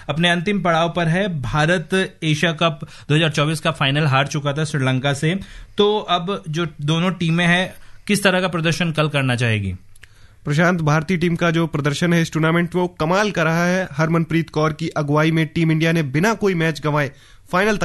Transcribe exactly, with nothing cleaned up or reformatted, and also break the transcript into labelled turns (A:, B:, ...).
A: अपने अंतिम पड़ाव पर है। भारत एशिया कप दो हज़ार चौबीस का फाइनल हार चुका था श्रीलंका से, तो अब जो दोनों टीमें हैं किस तरह का प्रदर्शन कल करना चाहेगी?
B: प्रशांत, भारतीय टीम का जो प्रदर्शन है इस टूर्नामेंट में वो कमाल का रहा है। हरमनप्रीत कौर की अगुवाई में टीम इंडिया ने बिना कोई मैच गंवाए फाइनल